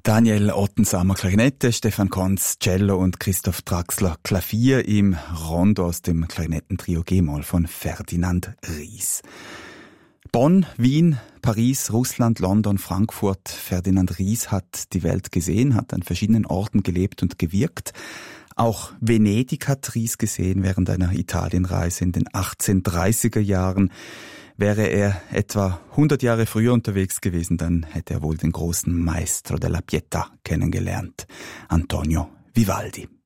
Daniel Ottensamer Klarinette, Stefan Konz Cello und Christoph Traxler Klavier im Rondo aus dem Klarinettentrio G-Moll von Ferdinand Ries. Bonn, Wien, Paris, Russland, London, Frankfurt. Ferdinand Ries hat die Welt gesehen, hat an verschiedenen Orten gelebt und gewirkt. Auch Venedig hat Ries gesehen während einer Italienreise in den 1830er Jahren. Wäre er etwa 100 Jahre früher unterwegs gewesen, dann hätte er wohl den großen Maestro della Pietà kennengelernt, Antonio Vivaldi.